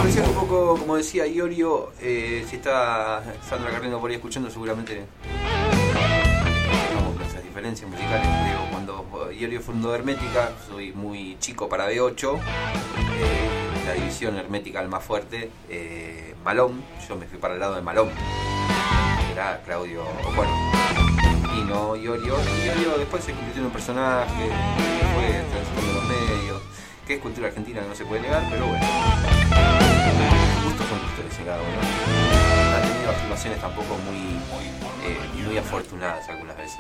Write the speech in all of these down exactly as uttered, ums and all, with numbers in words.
reflexión un poco, como decía Iorio, eh, si está Sandra Carreño por ahí escuchando, seguramente tenemos nuestras diferencias musicales. Digo, cuando Iorio fundó Hermética, soy muy chico para B ocho, eh, la división Hermética el más fuerte, eh, Malón, yo me fui para el lado de Malón, era Claudio, bueno, y no Iorio. Y Iorio después se convirtió en un personaje, fue transmitiendo los medios, que es cultura argentina, que no se puede negar, pero bueno, gustos son gustos de cada uno. Ha tenido afirmaciones tampoco muy, muy, eh, muy afortunadas algunas veces.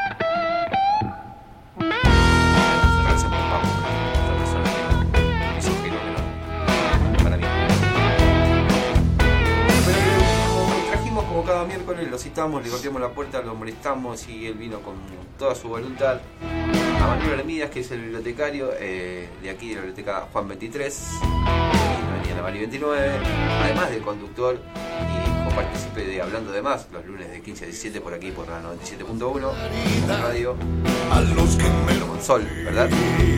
Cerrarse por Papo, otra persona que hizo un giro que no, para mí. Pero como trajimos como cada miércoles, lo citamos, le golpeamos la puerta, lo molestamos y él vino con toda su voluntad. A Manuel Armidas, que es el bibliotecario eh, de aquí de la biblioteca Juan veintitrés, en la avenida Navarri veintinueve, además de conductor y copartícipe de Hablando de Más, los lunes de quince a diecisiete por aquí por la noventa y siete punto uno, radio, pero con sol, ¿verdad?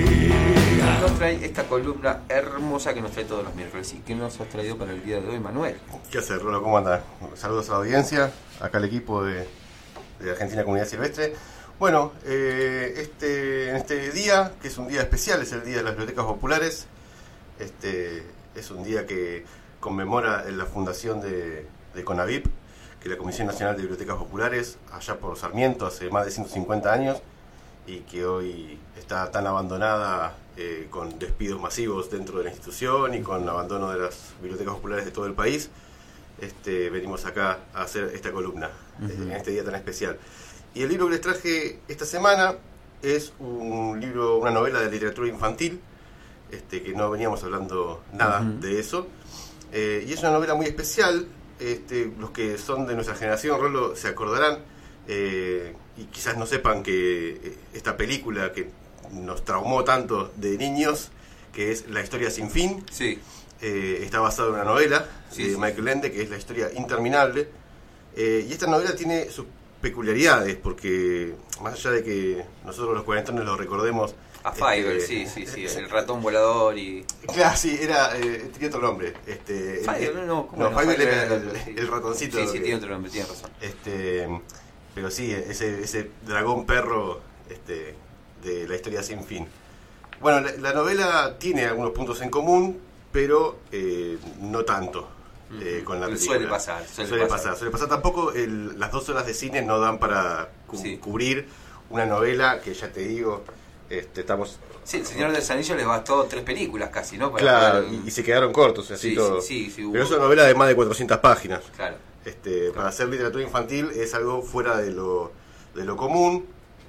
Y nos trae esta columna hermosa que nos trae todos los miércoles. ¿Y qué nos has traído para el día de hoy, Manuel? ¿Qué hace, Rolo? ¿Cómo anda? Saludos a la audiencia, acá el equipo de, de Argentina Comunidad Silvestre. Bueno, eh, este, en este día, que es un día especial, es el Día de las Bibliotecas Populares. Este, es un día que conmemora la fundación de, de CONAVIP, que es la Comisión Nacional de Bibliotecas Populares, allá por Sarmiento, hace más de ciento cincuenta años, y que hoy está tan abandonada, eh, con despidos masivos dentro de la institución y con abandono de las bibliotecas populares de todo el país. Este, venimos acá a hacer esta columna, uh-huh. en este día tan especial. Y el libro que les traje esta semana es un libro, una novela de literatura infantil, este, que no veníamos hablando nada uh-huh. de eso. Eh, y es una novela muy especial. Este, los que son de nuestra generación, Rolo, se acordarán, eh, y quizás no sepan que esta película que nos traumó tanto de niños, que es La historia sin fin, sí. eh, está basada en una novela sí, de sí. Michael Ende, que es La historia interminable. Eh, y esta novela tiene sus peculiaridades, porque más allá de que nosotros los cuarentones lo recordemos a Fiverr, este, sí, sí, sí, el ratón volador y... Claro, sí, era, eh, tenía otro nombre. Este, Fiverr, no, no, no, no Fiverr Fiverr era era el, el, el ratoncito. Sí, sí, que, tiene otro nombre, tiene razón. Este, pero sí, ese, ese dragón perro este, de La historia sin fin. Bueno, la, la novela tiene algunos puntos en común, pero eh, no tanto. Eh, con la película. Suele pasar, suele, suele pasar. pasar. Suele pasar. Tampoco el, las dos horas de cine no dan para cu- sí. cubrir una novela que ya te digo, este, estamos... Sí, el Señor de los Anillos les bastó tres películas casi, ¿no? Para claro, poder... y, y se quedaron cortos, así sí, todo. Sí, sí, sí, hubo... Pero es una novela de más de cuatrocientas páginas. Claro. Este, claro. Para hacer literatura infantil es algo fuera de lo, de lo común.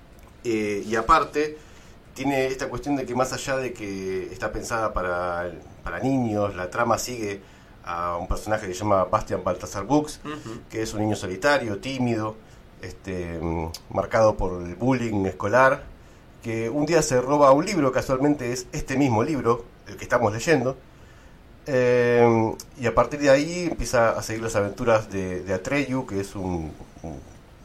Eh, y aparte, tiene esta cuestión de que más allá de que está pensada para, para niños, la trama sigue a un personaje que se llama Bastian Baltasar Bux, uh-huh. que es un niño solitario, tímido, este, marcado por el bullying escolar, que un día se roba un libro, casualmente es este mismo libro, el que estamos leyendo, eh, y a partir de ahí empieza a seguir las aventuras de, de Atreyu, que es un, un,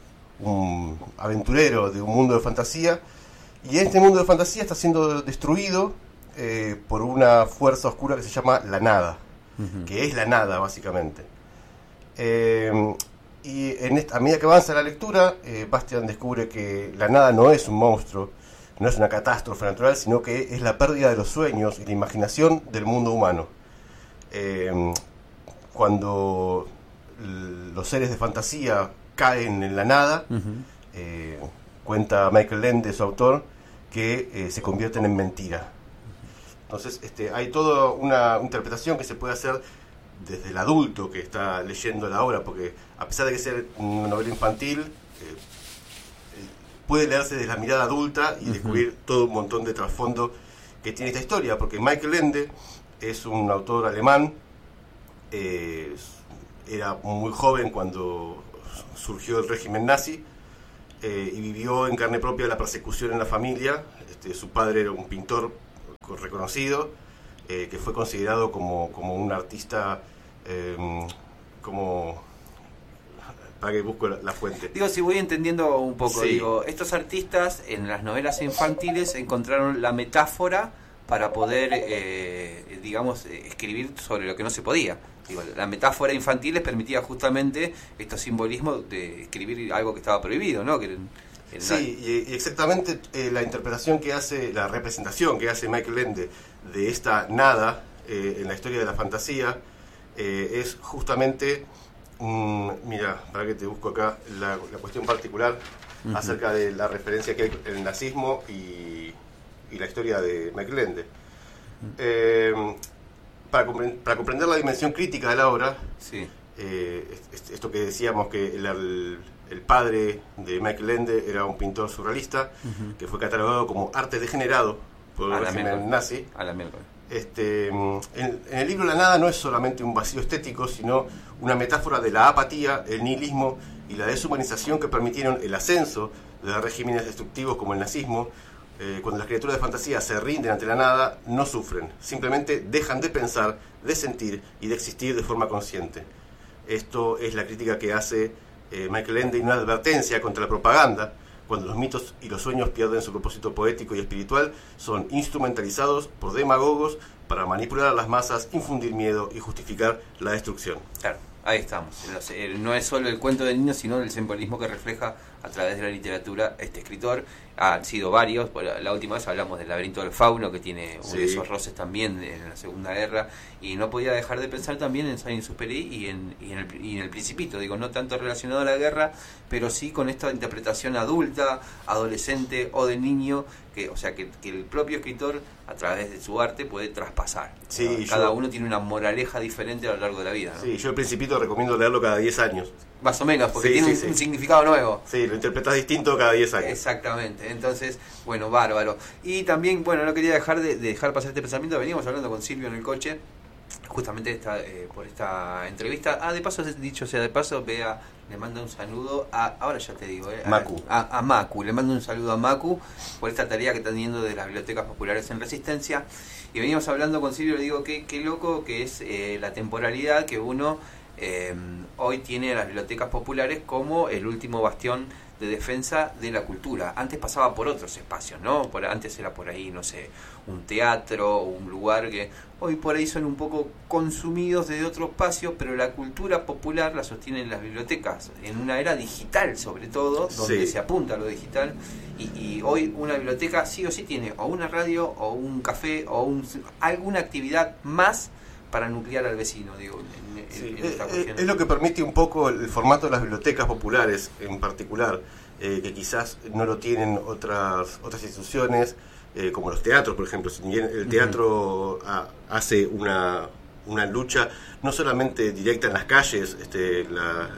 un aventurero de un mundo de fantasía, y este mundo de fantasía está siendo destruido eh, por una fuerza oscura que se llama la Nada, uh-huh. que es la nada, básicamente. Eh, y en esta, a medida que avanza la lectura, eh, Bastian descubre que la nada no es un monstruo, no es una catástrofe natural, sino que es la pérdida de los sueños y la imaginación del mundo humano. Eh, cuando l- los seres de fantasía caen en la nada, uh-huh. eh, cuenta Michael Ende, su autor, que eh, se convierten en mentira. Entonces este, hay toda una interpretación que se puede hacer desde el adulto que está leyendo la obra, porque a pesar de que sea una novela infantil, eh, puede leerse desde la mirada adulta y uh-huh. descubrir todo un montón de trasfondo que tiene esta historia, porque Michael Ende es un autor alemán, eh, era muy joven cuando surgió el régimen nazi, eh, y vivió en carne propia la persecución en la familia. Este, su padre era un pintor reconocido, eh, que fue considerado como, como un artista, eh, como... para que busco la, la fuente. Digo, si voy entendiendo un poco, sí. digo, estos artistas en las novelas infantiles encontraron la metáfora para poder, eh, digamos, escribir sobre lo que no se podía. Digo, la metáfora infantil les permitía justamente estos simbolismos de escribir algo que estaba prohibido, ¿no? Que era, era sí, y, y exactamente eh, la interpretación que hace, la representación que hace Michael Ende de esta nada eh, en la historia de la fantasía eh, es justamente, mm, mira, para que te busco acá la, la cuestión particular uh-huh. acerca de la referencia que hay en el nazismo y, y la historia de Michael Ende. Uh-huh. Eh, Para, compre- para comprender la dimensión crítica de la obra, sí. eh, esto que decíamos que el, el, el padre de Michael Ende era un pintor surrealista, uh-huh. que fue catalogado como arte degenerado por el régimen nazi. A la miércoles. Este, en, en el libro La Nada no es solamente un vacío estético, sino una metáfora de la apatía, el nihilismo y la deshumanización que permitieron el ascenso de regímenes destructivos como el nazismo. Eh, cuando las criaturas de fantasía se rinden ante la nada, no sufren, simplemente dejan de pensar, de sentir y de existir de forma consciente. Esto es la crítica que hace eh, Michael Ende y una advertencia contra la propaganda, cuando los mitos y los sueños pierden su propósito poético y espiritual, son instrumentalizados por demagogos para manipular a las masas, infundir miedo y justificar la destrucción. Claro, ahí estamos. No es solo el cuento de niños, sino el simbolismo que refleja a través de la literatura este escritor. Han sido varios, la última vez hablamos del laberinto del fauno, que tiene uno sí. de esos roces también en la Segunda Guerra, y no podía dejar de pensar también en Saint-Exupéry y en, y, en el, y en el Principito, digo, no tanto relacionado a la guerra, pero sí con esta interpretación adulta, adolescente o de niño, que, o sea, que, que el propio escritor a través de su arte puede traspasar. Sí, ¿no? Cada yo, uno tiene una moraleja diferente a lo largo de la vida, ¿no? Sí, yo el Principito recomiendo leerlo cada diez años. Más o menos, porque sí, tiene sí, un, sí. un significado nuevo. Sí, lo interpretas distinto cada diez años. Exactamente, entonces, bueno, bárbaro. Y también, bueno, no quería dejar de, de dejar pasar este pensamiento, veníamos hablando con Silvio en el coche, justamente esta, eh, por esta entrevista. Ah, de paso, dicho sea de paso, Bea le manda un saludo a, ahora ya te digo, eh, Macu. A, a, a Macu, le mando un saludo a Macu por esta tarea que está teniendo de las bibliotecas populares en Resistencia. Y veníamos hablando con Silvio, le digo, qué, qué loco que es eh, la temporalidad que uno eh, hoy tiene las bibliotecas populares como el último bastión de defensa de la cultura. Antes pasaba por otros espacios, ¿no? Por, antes era por ahí, no sé, un teatro, un lugar que hoy por ahí son un poco consumidos de otro espacio, pero la cultura popular la sostienen las bibliotecas, en una era digital sobre todo, donde sí. se apunta a lo digital, y, y hoy una biblioteca sí o sí tiene o una radio, o un café, o un, alguna actividad más para nuclear al vecino, digo. En, en, sí, en esta es, cuestión. Es lo que permite un poco el formato de las bibliotecas populares en particular, eh, que quizás no lo tienen otras otras instituciones, eh, como los teatros, por ejemplo. Si bien el teatro uh-huh. a, hace una, una lucha no solamente directa en las calles, este, la,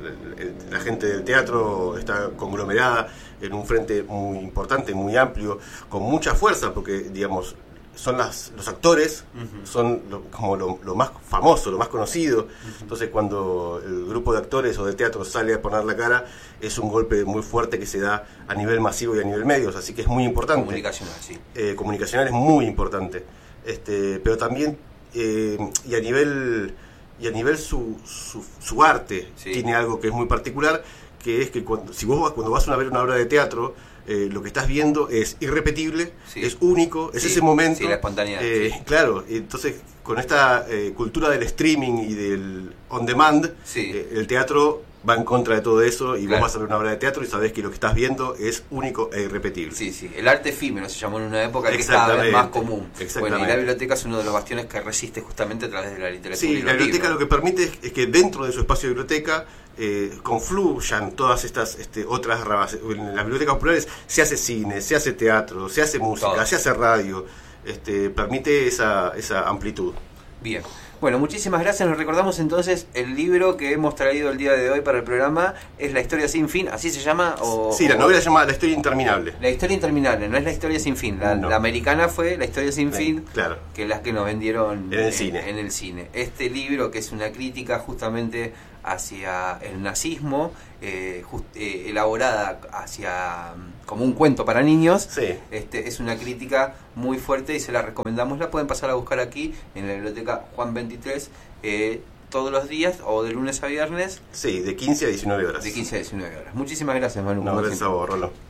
la, la gente del teatro está conglomerada en un frente muy importante, muy amplio, con mucha fuerza, porque, digamos, son las, los actores, uh-huh. son lo, como lo, lo más famoso, lo más conocido. Uh-huh. Entonces, cuando el grupo de actores o de teatro sale a poner la cara, es un golpe muy fuerte que se da a nivel masivo y a nivel medios, así que es muy importante. Comunicacional, sí. Eh, comunicacional es muy importante. Este, pero también, eh, y a nivel y a nivel su, su, su arte, sí. tiene algo que es muy particular, que es que cuando, si vos vas, cuando vas a ver una obra de teatro, Eh, lo que estás viendo es irrepetible, sí. es único, es sí, ese momento. Sí, la espontaneidad. Eh, sí. Claro, entonces con esta eh, cultura del streaming y del on demand, sí. eh, el teatro va en contra de todo eso y claro. vos vas a ver una obra de teatro y sabés que lo que estás viendo es único e irrepetible. Sí, sí, el arte efímero se llamó en una época que es cada vez más común. Bueno, y la biblioteca es uno de los bastiones que resiste justamente a través de la literatura. Sí, la biblioteca lo que permite es, es que dentro de su espacio de biblioteca eh, confluyan todas estas este, otras ramas. En las bibliotecas populares se hace cine, se hace teatro, se hace música, todo. Se hace radio, este, permite esa, esa amplitud. Bien. Bueno, muchísimas gracias. Nos recordamos entonces el libro que hemos traído el día de hoy para el programa. ¿Es La historia sin fin? ¿Así se llama? O, sí, la novela se llama La historia interminable. La historia interminable, no es La historia sin fin. La, no. la americana fue La historia sin sí, fin, claro. que es la que nos vendieron en el, en, cine. en el cine. Este libro, que es una crítica justamente hacia el nazismo, eh, just, eh, elaborada hacia como un cuento para niños, sí. este, es una crítica muy fuerte y se la recomendamos. La pueden pasar a buscar aquí en la biblioteca Juan veintitrés eh, todos los días o de lunes a viernes. Sí, de quince a diecinueve horas. De quince a diecinueve horas. Muchísimas gracias, Manu. No, gracias a vos, Rolo.